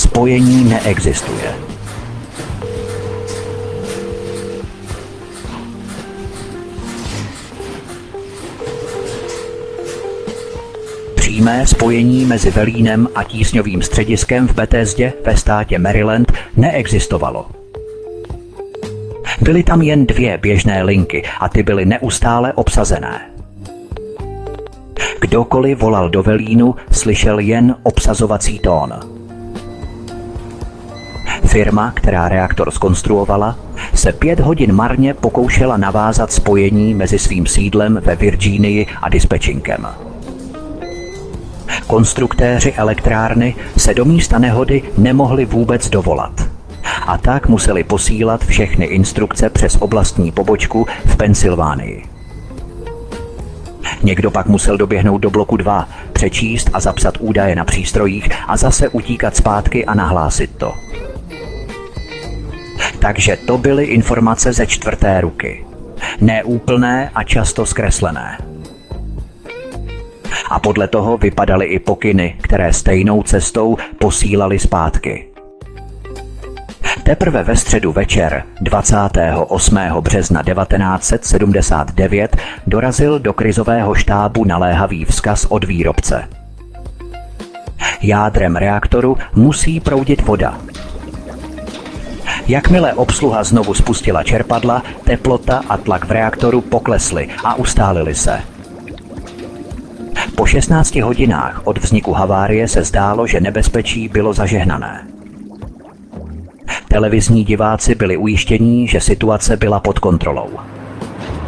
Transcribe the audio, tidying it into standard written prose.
Spojení neexistuje. Přímé spojení mezi velínem a tísňovým střediskem v Bethesdě ve státě Maryland neexistovalo. Byly tam jen 2 běžné linky a ty byly neustále obsazené. Kdokoliv volal do velínu, slyšel jen obsazovací tón. Firma, která reaktor zkonstruovala, se 5 hodin marně pokoušela navázat spojení mezi svým sídlem ve Virginii a dispečinkem. Konstruktéři elektrárny se do místa nehody nemohli vůbec dovolat. A tak museli posílat všechny instrukce přes oblastní pobočku v Pensylvánii. Někdo pak musel doběhnout do bloku 2, přečíst a zapsat údaje na přístrojích a zase utíkat zpátky a nahlásit to. Takže to byly informace ze 4. ruky. Neúplné a často zkreslené. A podle toho vypadaly i pokyny, které stejnou cestou posílali zpátky. Teprve ve středu večer 28. března 1979 dorazil do krizového štábu naléhavý vzkaz od výrobce. Jádrem reaktoru musí proudit voda. Jakmile obsluha znovu spustila čerpadla, teplota a tlak v reaktoru poklesly a ustálily se. Po 16 hodinách od vzniku havárie se zdálo, že nebezpečí bylo zažehnané. Televizní diváci byli ujištění, že situace byla pod kontrolou.